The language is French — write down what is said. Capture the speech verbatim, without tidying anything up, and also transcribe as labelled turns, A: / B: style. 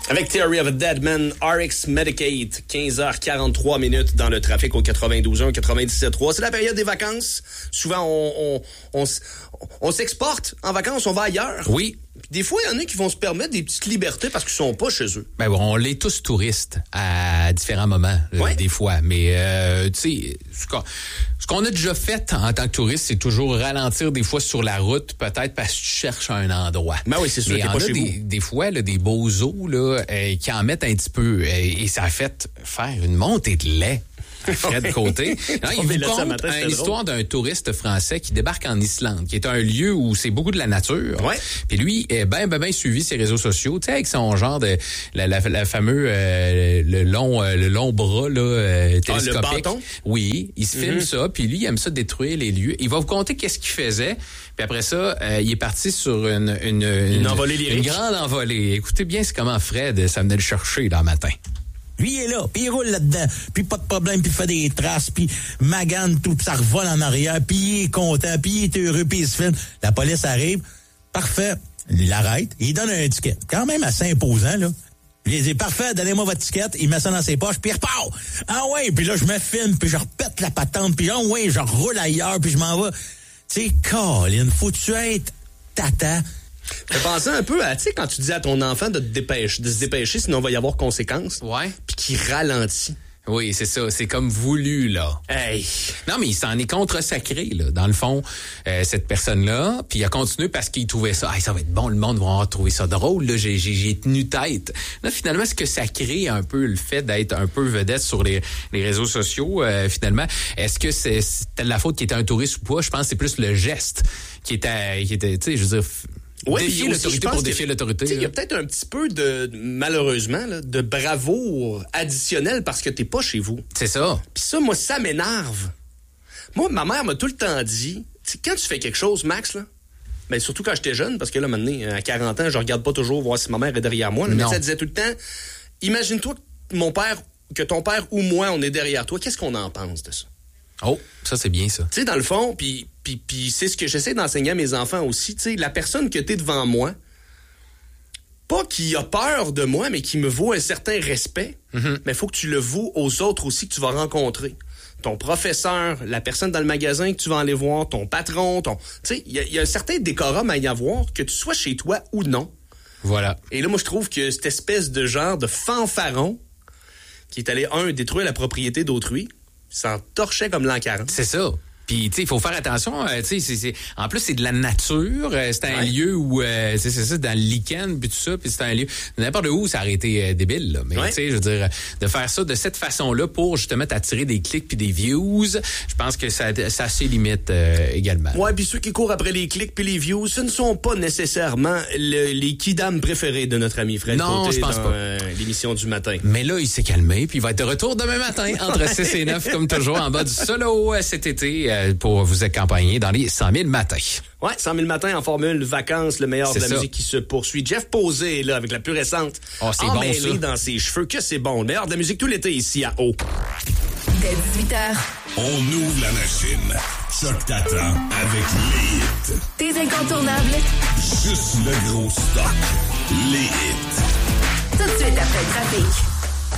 A: Avec Theory of a Dead Man, R X Medicate, quinze heures quarante-trois minutes dans le trafic au quatre-vingt-douze un, quatre-vingt-dix-sept trois. C'est la période des vacances. Souvent, on, on, on, on s'exporte en vacances, on va ailleurs.
B: Oui.
A: Puis des fois, il y en a qui vont se permettre des petites libertés parce qu'ils sont pas chez eux.
B: Ben bon, on l'est tous touristes à différents moments, ouais. euh, des fois. Mais, euh, tu sais, ce qu'on, ce qu'on a déjà fait en tant que touriste, c'est toujours ralentir des fois sur la route, peut-être parce que tu cherches un endroit.
A: Ben oui, c'est sûr,
B: mais
A: t'es pas chez
B: des,
A: vous.
B: Des fois, là, des beaux eaux là, euh, qui en mettent un petit peu. Euh, et ça a fait faire une montée de lait. Fred Côté. Non, il vous conte matin, une histoire d'un touriste français qui débarque en Islande, qui est un lieu où c'est beaucoup de la nature.
A: Ouais.
B: Puis lui, est ben, ben, ben suivi ses réseaux sociaux, tu sais, avec son genre de, la, la, la fameux, euh, le long, euh, le long bras, là, euh, télescopique.
A: Ah, le bâton?
B: Oui, il se filme mm-hmm. ça, puis lui, il aime ça détruire les lieux. Il va vous conter qu'est-ce qu'il faisait, puis après ça, euh, il est parti sur une, une, une,
A: une envolée lyrique.
B: Une grande envolée. Écoutez bien, c'est comment Fred, ça venait le chercher dans le matin.
C: Lui, il est là, puis il roule là-dedans, puis pas de problème, puis il fait des traces, puis magane tout, puis ça revole en arrière, puis il est content, puis il est heureux, puis il se filme. La police arrive, parfait, il l'arrête, il donne un ticket, quand même assez imposant, là. Il dit, parfait, donnez-moi votre ticket, il met ça dans ses poches, puis il repart. Ah ouais, puis là, je me filme, puis je repète la patente, puis ah ouais, je roule ailleurs, puis je m'en vais. Tu sais, Colin, faut-tu être tata?
A: Fais penser un peu à, tu sais, quand tu dis à ton enfant de te dépêcher, de se dépêcher, sinon il va y avoir conséquences.
B: Ouais.
A: Puis qu'il ralentit.
B: Oui, c'est ça. C'est comme voulu, là.
A: Hey!
B: Non, mais il s'en est contre-sacré, là. Dans le fond, euh, cette personne-là, puis il a continué parce qu'il trouvait ça. Hey, ça va être bon, le monde va trouver ça drôle, là. J'ai, j'ai, j'ai tenu tête. Là, finalement, ce que ça crée un peu le fait d'être un peu vedette sur les, les réseaux sociaux, euh, finalement, est-ce que c'est, c'était de la faute qu'il était un touriste ou pas? Je pense que c'est plus le geste qui était, qui était, tu sais, je veux dire,
A: ouais,
B: défier l'autorité pour défier l'autorité.
A: Il y a peut-être un petit peu de, malheureusement, là, de bravoure additionnelle parce que t'es pas chez vous.
B: C'est ça.
A: Puis ça, moi, ça m'énerve. Moi, ma mère m'a tout le temps dit, quand tu fais quelque chose, Max, là, ben, surtout quand j'étais jeune, parce que là, maintenant, à quarante ans, je regarde pas toujours voir si ma mère est derrière moi. Là, mais elle disait tout le temps, imagine-toi que mon père, que ton père ou moi, on est derrière toi. Qu'est-ce qu'on en pense de ça?
B: Oh, ça, c'est bien, ça.
A: Tu sais, dans le fond, puis puis puis c'est ce que j'essaie d'enseigner à mes enfants aussi. Tu sais, la personne que t'es devant moi, pas qui a peur de moi, mais qui me vaut un certain respect, mm-hmm. mais il faut que tu le voues aux autres aussi que tu vas rencontrer. Ton professeur, la personne dans le magasin que tu vas aller voir, ton patron, ton... Tu sais, il y, y a un certain décorum à y avoir, que tu sois chez toi ou non.
B: Voilà.
A: Et là, moi, je trouve que cette espèce de genre de fanfaron qui est allé, un, détruire la propriété d'autrui, s'en torchait comme l'an quarante.
B: C'est ça. Puis, tu sais, il faut faire attention. Euh, tu sais, c'est, c'est, en plus, c'est de la nature. Euh, c'est un ouais. lieu où, euh, c'est, c'est ça, dans le lichen, puis tout ça. Puis c'est un lieu, n'importe où, ça aurait été euh, débile. Là. Mais, ouais. tu sais, je veux dire, de faire ça de cette façon-là pour, justement, t'attirer des clics puis des views, je pense que ça, ça a ses limites euh, également.
A: Ouais, puis ceux qui courent après les clics puis les views, ce ne sont pas nécessairement le, les kidams préférés de notre ami Fred
B: Non,
A: Côté
B: je pense
A: dans,
B: pas.
A: Euh, l'émission du matin.
B: Mais là, il s'est calmé, puis il va être de retour demain matin, entre six et neuf, comme toujours, en bas du solo euh, cet été, euh, pour vous accompagner dans les cent mille matins.
A: Ouais, cent mille matins en formule vacances, le meilleur
B: c'est
A: de la
B: ça.
A: musique qui se poursuit. Jeff Posé, là, avec la plus récente.
B: Oh, c'est
A: emmêlé
B: bon, ça.
A: dans ses cheveux, que c'est bon. Le meilleur de la musique tout l'été ici à O.
D: Dès dix-huit heures.
E: On ouvre la machine. Choc t'attend avec les hits.
D: Tes incontournables.
E: Juste le gros stock. Les hits.
D: Tout de suite après le trafic.